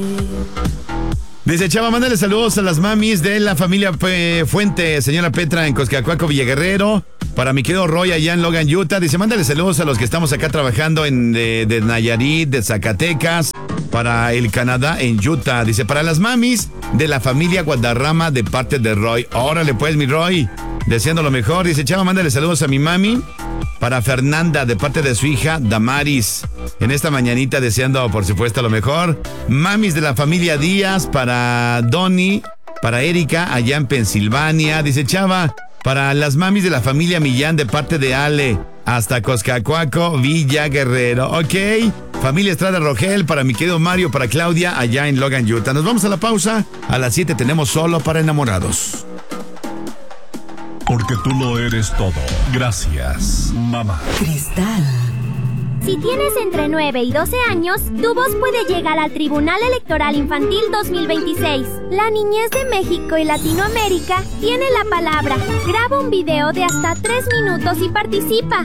Dice Chava, mándale saludos a las mamis de la familia Fuente, señora Petra en Coscacuaco, Villaguerrero. Para mi querido Roy allá en Logan, Utah. Dice, mándale saludos a los que estamos acá trabajando de Nayarit, de Zacatecas, para el Canadá en Utah. Dice, para las mamis de la familia Guadarrama de parte de Roy. Órale pues, mi Roy, deseando lo mejor. Dice, Chava, mándale saludos a mi mami. Para Fernanda, de parte de su hija Damaris. En esta mañanita deseando, por supuesto, lo mejor. Mamis de la familia Díaz, para Donny, para Erika, allá en Pensilvania. Dice Chava, para las mamis de la familia Millán, de parte de Ale, hasta Coscacuaco, Villa Guerrero. Ok. Familia Estrada Rogel, para mi querido Mario, para Claudia, allá en Logan, Utah. Nos vamos a la pausa. A las 7 tenemos Solo para Enamorados. Porque tú lo eres todo. Gracias, mamá. Cristal. Si tienes entre 9 y 12 años, tu voz puede llegar al Tribunal Electoral Infantil 2026. La niñez de México y Latinoamérica tiene la palabra. Graba un video de hasta 3 minutos y participa.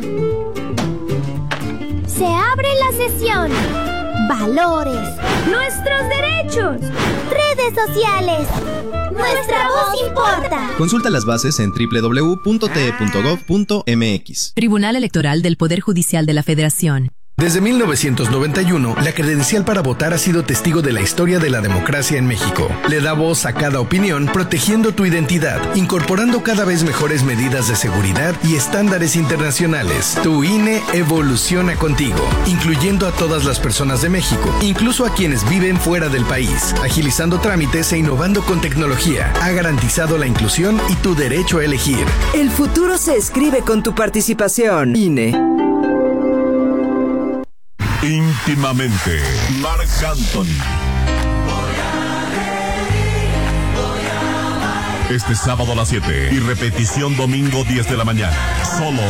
Se abre la sesión. Valores. Nuestros derechos. Redes sociales. Nuestra voz importa. Consulta las bases en www.te.gov.mx. Tribunal Electoral del Poder Judicial de la Federación. Desde 1991, la credencial para votar ha sido testigo de la historia de la democracia en México. Le da voz a cada opinión, protegiendo tu identidad, incorporando cada vez mejores medidas de seguridad y estándares internacionales. Tu INE evoluciona contigo, incluyendo a todas las personas de México, incluso a quienes viven fuera del país, agilizando trámites e innovando con tecnología. Ha garantizado la inclusión y tu derecho a elegir. El futuro se escribe con tu participación. INE. Íntimamente, Marc Anthony. Este sábado a las 7 y repetición domingo 10 de la mañana. Solo